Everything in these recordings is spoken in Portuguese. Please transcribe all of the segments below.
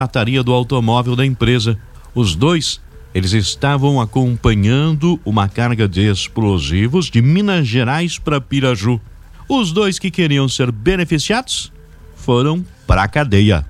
lataria do automóvel da empresa. Os dois, eles estavam acompanhando uma carga de explosivos de Minas Gerais para Piraju. Os dois que queriam ser beneficiados foram para a cadeia.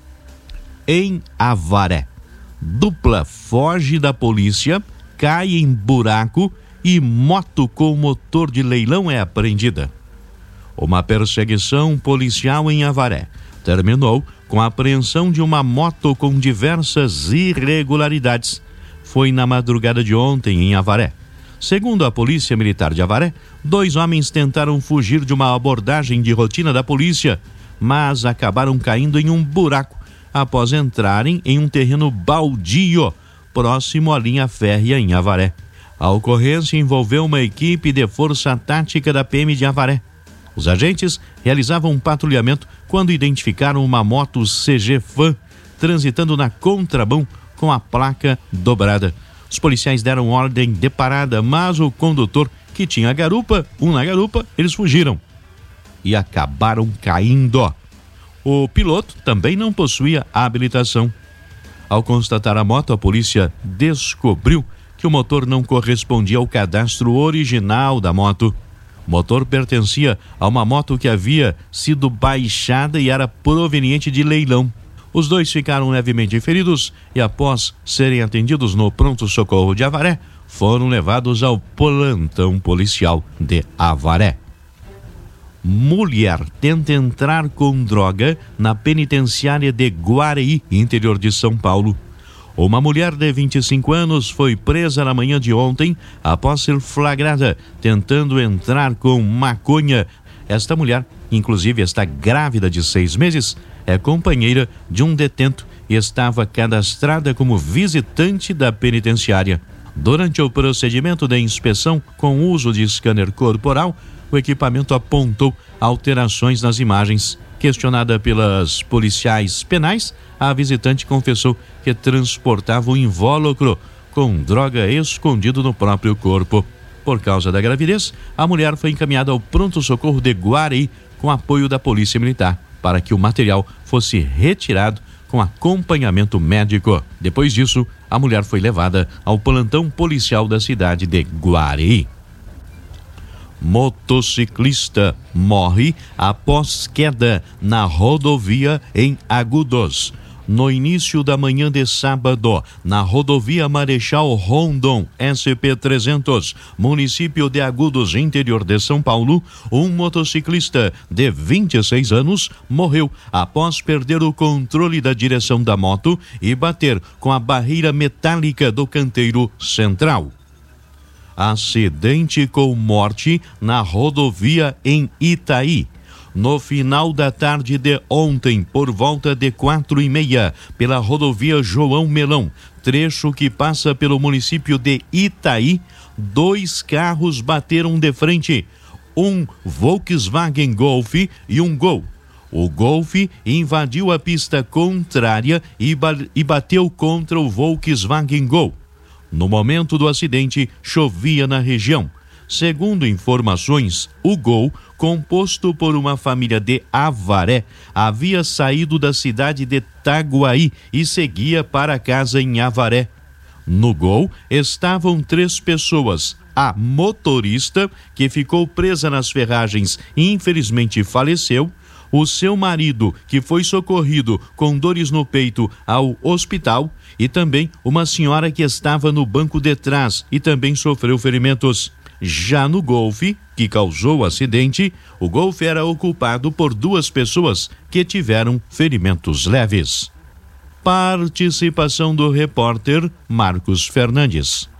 Em Avaré, dupla foge da polícia, cai em buraco e moto com motor de leilão é apreendida. Uma perseguição policial em Avaré terminou com a apreensão de uma moto com diversas irregularidades. Foi na madrugada de ontem em Avaré. Segundo a Polícia Militar de Avaré, 2 homens tentaram fugir de uma abordagem de rotina da polícia, mas acabaram caindo em um buraco após entrarem em um terreno baldio próximo à linha férrea em Avaré. A ocorrência envolveu uma equipe de força tática da PM de Avaré. Os agentes realizavam um patrulhamento quando identificaram uma moto CG Fan transitando na contramão com a placa dobrada. Os policiais deram ordem de parada, mas o condutor, que tinha na garupa, eles fugiram e acabaram caindo. O piloto também não possuía habilitação. Ao constatar a moto, a polícia descobriu que o motor não correspondia ao cadastro original da moto. O motor pertencia a uma moto que havia sido baixada e era proveniente de leilão. Os dois ficaram levemente feridos e, após serem atendidos no pronto-socorro de Avaré, foram levados ao plantão policial de Avaré. Mulher tenta entrar com droga na penitenciária de Guareí, interior de São Paulo. Uma mulher de 25 anos foi presa na manhã de ontem após ser flagrada tentando entrar com maconha. Esta mulher, inclusive, está grávida de 6 meses, é companheira de um detento e estava cadastrada como visitante da penitenciária. Durante o procedimento de inspeção com uso de scanner corporal, o equipamento apontou alterações nas imagens. Questionada pelas policiais penais, a visitante confessou que transportava um invólucro com droga escondido no próprio corpo. Por causa da gravidez, a mulher foi encaminhada ao pronto-socorro de Guareí com apoio da Polícia Militar, para que o material fosse retirado com acompanhamento médico. Depois disso, a mulher foi levada ao plantão policial da cidade de Guareí. Motociclista morre após queda na rodovia em Agudos. No início da manhã de sábado, na rodovia Marechal Rondon, SP-300, município de Agudos, interior de São Paulo, um motociclista de 26 anos morreu após perder o controle da direção da moto e bater com a barreira metálica do canteiro central. Acidente com morte na rodovia em Itaí. No final da tarde de ontem, por volta de 4h30, pela rodovia João Melão, trecho que passa pelo município de Itaí, 2 carros bateram de frente, um Volkswagen Golf e um Gol. O Golf invadiu a pista contrária e bateu contra o Volkswagen Gol. No momento do acidente, chovia na região. Segundo informações, o Gol, composto por uma família de Avaré, havia saído da cidade de Itaguaí e seguia para casa em Avaré. No Gol estavam 3 pessoas. A motorista, que ficou presa nas ferragens e infelizmente faleceu, o seu marido, que foi socorrido com dores no peito ao hospital, e também uma senhora que estava no banco de trás e também sofreu ferimentos. Já no Golf, que causou o acidente, o Golf era ocupado por 2 pessoas que tiveram ferimentos leves. Participação do repórter Marcos Fernandes.